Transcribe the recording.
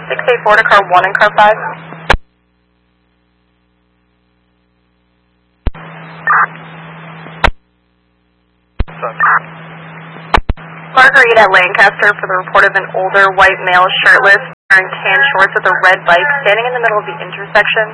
684 to car 1 and car 5. Marguerite at Lancaster for the report of an older white male shirtless, wearing tan shorts with a red bike, standing in the middle of the intersection.